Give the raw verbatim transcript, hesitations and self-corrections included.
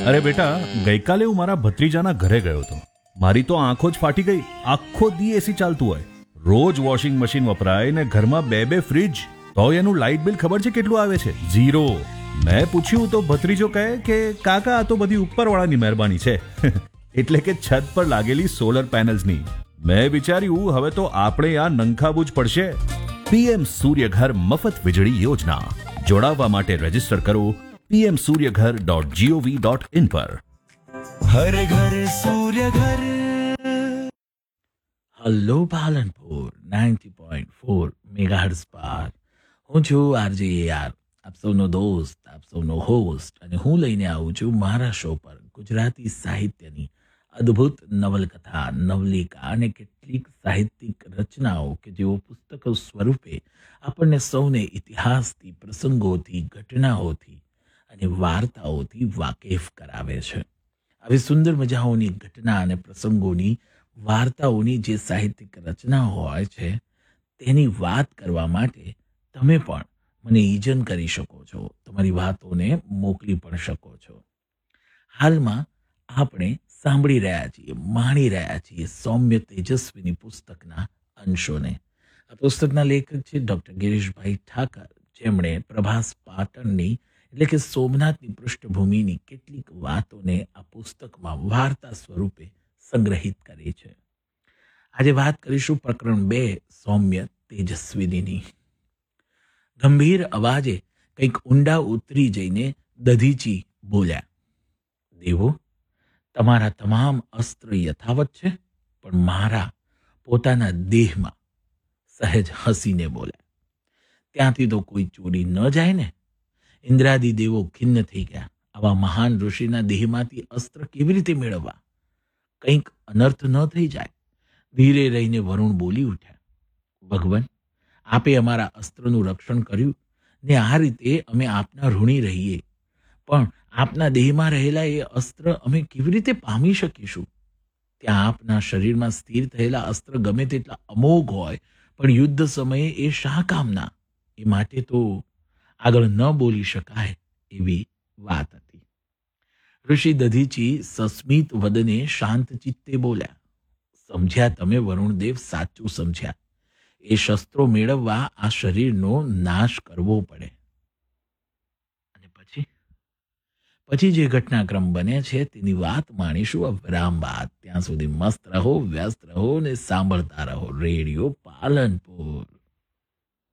અરે બેટા, ગઈકાલે હું મારા ભત્રીજાના ઘરે ગયો હતો. મારી તો આંખો જ ફાટી ગઈ. આખો દી એસી ચાલતું હોય, રોજ વોશિંગ મશીન વપરાય ને ઘરમાં બે બે ફ્રીજ, તોય એનું લાઇટ બિલ ખબર છે કેટલું આવે છે? ઝીરો. મેં પૂછ્યું તો ભત્રીજો કહે કે કાકા આ તો બધી ઉપરવાળાની મહેરબાની છે. એટલે કે છત પર લાગેલી સોલર પેનલ્સની. મેં વિચાર્યું હવે તો આપણે આ નંખાવું જ પડશે. પીએમ સૂર્યઘર મફત વીજળી યોજના. જોડાવા માટે રજીસ્ટર કરો PM Suryaghar dot GOV dot in પર. હર ઘર સૂર્ય ઘર. Hello Palanpur ninety point four megahertz પર. હું છું આરજે યાર, આપ સૌનો દોસ્ત, આપ સૌનો હોસ્ટ, અને હું લઈને આવું છું મારા શો પર ગુજરાતી સાહિત્યની અદ્ભુત નવલકથા, નવલિકા અને કેટલીક સાહિત્યિક રચનાઓ કે જેઓ પુસ્તકો સ્વરૂપે આપણને સૌને ઇતિહાસથી, પ્રસંગોથી, ઘટનાઓથી અને વાર્તાઓથી વાકેફ કરાવે છે. આવી સુંદર મજાઓની ઘટના અને પ્રસંગોની, વાર્તાઓની જે સાહિત્યિક રચના હોય છે તેની વાત કરવા માટે તમે પણ મને ઈજન કરી શકો છો, તમારી વાતોને મોકલી પણ શકો છો. હાલમાં આપણે સાંભળી રહ્યા છીએ, માણી રહ્યા છીએ સૌમ્ય તેજસ્વીની પુસ્તકના અંશોને. આ પુસ્તકના લેખક છે ડૉક્ટર ગિરીશભાઈ ઠાકર, જેમણે પ્રભાસ પાટણની એટલે કે સોમનાથની પૃષ્ઠભૂમિની કેટલીક વાતોને આ પુસ્તકમાં વાર્તા સ્વરૂપે સંગ્રહિત કરી છે. આજે વાત કરીશું પ્રકરણ બે, સૌમ્ય તેજસ્વીની. ગંભીર અવાજે કંઈક ઊંડા ઉતરી જઈને દધીચી બોલ્યા, દેવો, તમારા તમામ અસ્ત્ર યથાવત છે, પણ મારા પોતાના દેહમાં. સહેજ હસીને બોલ્યા, ત્યાંથી તો કોઈ ચોરી ન જાય ને? ઇન્દ્રાદી દેવો ખિન્ન થઈ ગયા. આવા મહાન ઋષિના દેહમાંથી અસ્ત્ર કેવી રીતે મેળવવા? કંઈક અનર્થ ન થઈ જાય? ધીરે રહીને વરુણ બોલી ઉઠ્યા, ભગવાન, આપે અમારા અસ્ત્રનું રક્ષણ કર્યું ને આ રીતે અમે આપના ઋણી રહીએ, પણ આપના દેહમાં રહેલા એ અસ્ત્ર અમે કેવી રીતે પામી શકીશું? ત્યાં આપના શરીરમાં સ્થિર થયેલા અસ્ત્ર ગમે તેટલા અમોઘ હોય, પણ યુદ્ધ સમયે એ શા કામના? એ માટે તો આગળ ન બોલી શકાય એવી વાત હતી. ઋષિ દધીચી સસ્મિત વદને શાંત ચિત્તે બોલ્યા, સમજ્યા તમે વરુણદેવ, સાચું સમજ્યા. એ શસ્ત્રો મેળવવા આ શરીરનો નાશ કરવો પડે. અને પછી પછી જે ઘટનાક્રમ બને છે તેની વાત માણીશું આ વિરામ બાદ. ત્યાં સુધી મસ્ત રહો, વ્યસ્ત રહો ને સાંભળતા રહો રેડિયો પાલનપુર.